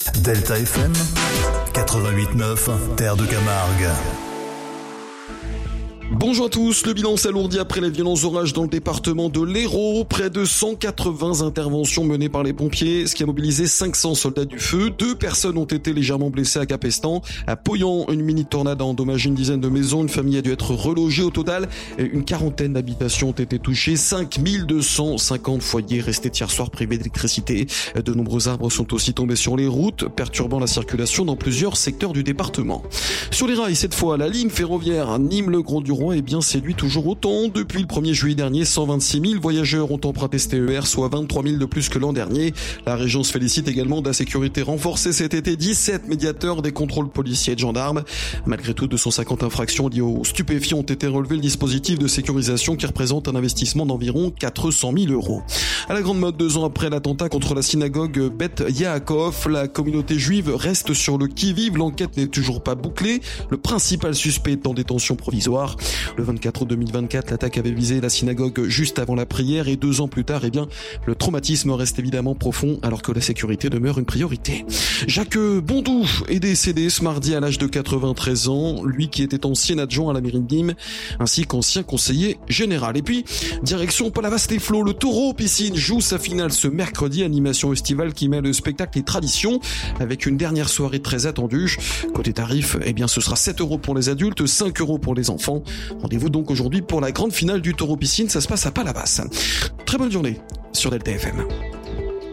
Delta FM 88.9, Terre de Camargue. Bonjour à tous, le bilan s'alourdit après les violents orages dans le département de l'Hérault. Près de 180 interventions menées par les pompiers, ce qui a mobilisé 500 soldats du feu. 2 personnes ont été légèrement blessées à Capestan. À Poyan, une mini-tornade a endommagé une dizaine de maisons. Une famille a dû être relogée. Au total, une quarantaine d'habitations ont été touchées. 5250 foyers restés hier soir privés d'électricité. De nombreux arbres sont aussi tombés sur les routes, perturbant la circulation dans plusieurs secteurs du département. Sur les rails, cette fois, la ligne ferroviaire Nîmes-le-Grand-du-Roi est bien séduit toujours autant. Depuis le 1er juillet dernier, 126 000 voyageurs ont emprunté ce TER, soit 23 000 de plus que l'an dernier. La région se félicite également de la sécurité renforcée cet été. 17 médiateurs, des contrôles policiers et de gendarmes. Malgré tout, 250 infractions liées aux stupéfiants ont été relevées. Le dispositif de sécurisation qui représente un investissement d'environ 400 000 euros. À la grande mode, 2 ans après l'attentat contre la synagogue Beth Yaakov, la communauté juive reste sur le qui-vive. L'enquête n'est toujours pas bouclée. Le principal suspect est en détention provisoire. Le 24 août 2024, l'attaque avait visé la synagogue juste avant la prière et 2 ans plus tard, le traumatisme reste évidemment profond alors que la sécurité demeure une priorité. Jacques Bondou est décédé ce mardi à l'âge de 93 ans, lui qui était ancien adjoint à la mairie de Nîmes ainsi qu'ancien conseiller général. Et puis, direction Palavas-les-Flots, le Taureau Piscine joue sa finale ce mercredi, animation estivale qui mêle spectacle et tradition avec une dernière soirée très attendue. Côté tarif, ce sera 7 € pour les adultes, 5 € pour les enfants. Rendez-vous donc aujourd'hui pour la grande finale du Taureau Piscine, ça se passe à Palavas. Très bonne journée sur Delta FM.